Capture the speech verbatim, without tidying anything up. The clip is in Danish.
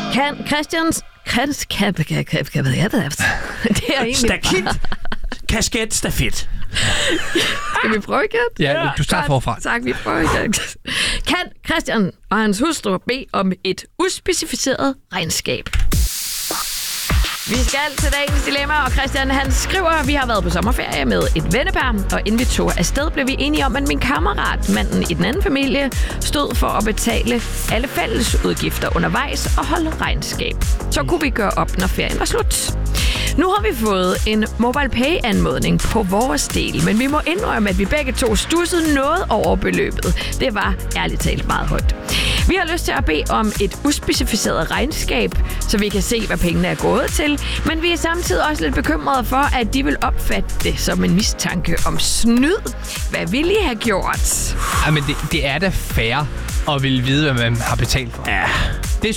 Kan Christians... Kan, kan, kan, kan, kan, kan, det er egentlig Stakit. bare... Kasket stafet. Skal vi prøve igen? Ja, du starter forfra. Tak, vi prøver igen. Kan Christian og hans hustru bede om et uspecificeret regnskab? Vi skal til dagens dilemma, og Christian han skriver, at vi har været på sommerferie med et vennepar, og inden vi tog afsted, blev vi enige om, at min kammerat, manden i den anden familie, stod for at betale alle fælles udgifter undervejs og holde regnskab. Så kunne vi gøre op, når ferien var slut. Nu har vi fået en MobilePay-anmodning på vores del, men vi må indrømme, at vi begge to stussede noget over beløbet. Det var ærligt talt meget højt. Vi har lyst til at bede om et uspecificeret regnskab, så vi kan se, hvad pengene er gået til, men vi er samtidig også lidt bekymrede for, at de vil opfatte det som en mistanke om snyd. Hvad ville I have gjort? Ja, men det, det er da fair at ville vide, hvad man har betalt for. Ja.